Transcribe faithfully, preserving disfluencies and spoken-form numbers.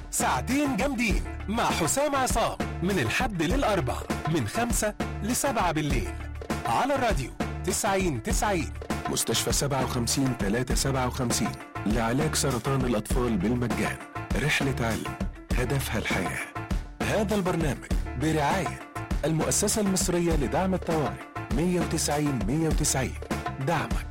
ساعتين جامدين مع حسام عصام من الحد للأربع من خمسة لسبعة بالليل على الراديو تسعين تسعين. مستشفى سبعة وخمسين تلاتة سبعة وخمسين لعلاج سرطان الأطفال بالمجان. رحلة علم هدفها الحياة. هذا البرنامج برعاية المؤسسة المصرية لدعم الطوارئ مية وتسعين مية وتسعين. دعمك